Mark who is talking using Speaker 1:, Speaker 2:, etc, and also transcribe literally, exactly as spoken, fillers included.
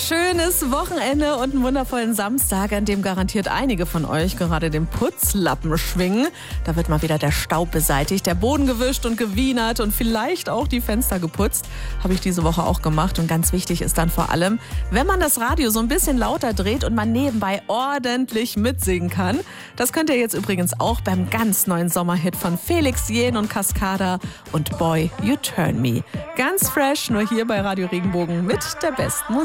Speaker 1: schönes Wochenende und einen wundervollen Samstag, an dem garantiert einige von euch gerade den Putzlappen schwingen. Da wird mal wieder der Staub beseitigt, der Boden gewischt und gewienert und vielleicht auch die Fenster geputzt. Habe ich diese Woche auch gemacht. Und ganz wichtig ist dann vor allem, wenn man das Radio so ein bisschen lauter dreht und man nebenbei ordentlich mitsingen kann. Das könnt ihr jetzt übrigens auch beim ganz neuen Sommerhit von Felix Jähn und Cascada und Boy, You Turn Me. Ganz fresh, nur hier bei Radio Regenbogen mit der besten Musik.